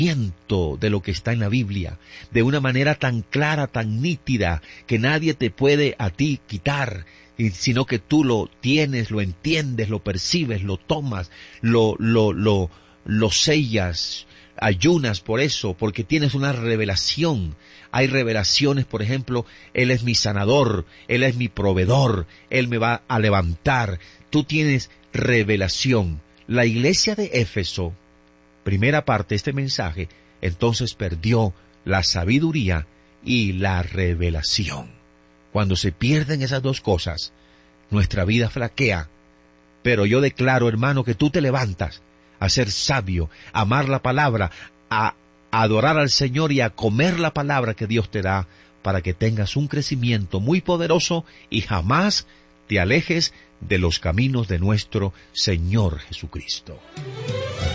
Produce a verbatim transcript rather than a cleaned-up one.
de lo que está en la Biblia, de una manera tan clara, tan nítida, que nadie te puede a ti quitar, sino que tú lo tienes, lo entiendes, lo percibes, lo tomas, lo, lo, lo, lo sellas, ayunas por eso, porque tienes una revelación. Hay revelaciones, por ejemplo, Él es mi sanador, Él es mi proveedor, Él me va a levantar. Tú tienes revelación. La iglesia de Éfeso, primera parte de este mensaje, entonces perdió la sabiduría y la revelación. Cuando se pierden esas dos cosas, nuestra vida flaquea. Pero yo declaro, hermano, que tú te levantas a ser sabio, a amar la palabra, a adorar al Señor y a comer la palabra que Dios te da, para que tengas un crecimiento muy poderoso y jamás te alejes de los caminos de nuestro Señor Jesucristo.